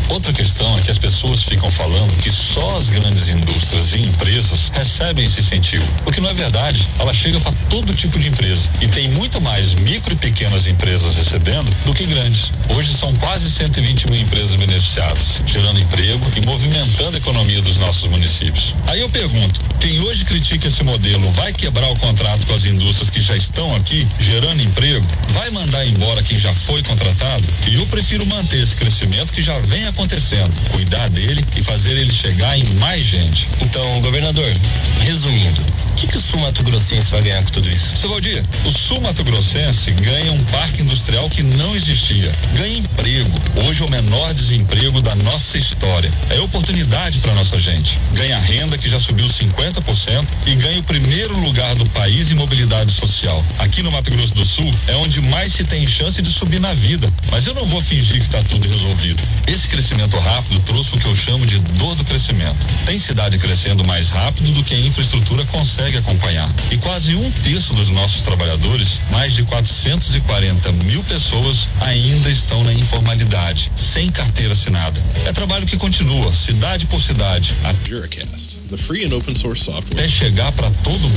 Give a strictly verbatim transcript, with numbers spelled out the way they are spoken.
Outra questão é que as pessoas ficam falando que só as grandes indústrias e empresas recebem esse incentivo, o que não é verdade. Ela chega para todo tipo de empresa e tem muito mais micro e pequenas empresas recebendo do que grandes. Hoje são quase cento e vinte mil empresas beneficiadas, gerando emprego e movimentando a economia dos nossos municípios. Aí eu pergunto, quem hoje critica esse modelo vai quebrar o contrato com as indústrias que já estão aqui, gerando emprego? Vai mandar embora quem já foi contratado? E eu prefiro manter esse crescimento que já vem acontecendo, cuidar dele e fazer ele chegar em mais gente. Então, governador, resumindo, o que, que o Sul Mato Grossense vai ganhar com tudo isso? Seu Valdir, o Sul Mato Grossense ganha um parque industrial que não existia. Ganha emprego. Hoje é o menor desemprego da nossa história. É oportunidade para nossa gente. Ganha renda que já subiu cinquenta por cento e ganha o primeiro lugar do país em mobilidade social. Aqui no Mato Grosso do Sul é onde mais se tem chance de subir na vida. Mas eu não vou fingir que está tudo resolvido. Esse crescimento rápido trouxe o que eu chamo de dor do crescimento. Tem cidade crescendo mais rápido do que a infraestrutura consegue acompanhar. E quase um terço dos nossos trabalhadores, mais de quatrocentos e quarenta mil pessoas, ainda estão na informalidade, sem carteira assinada. É trabalho que continua, cidade por cidade, Juracast, the free and open source software. até chegar para todo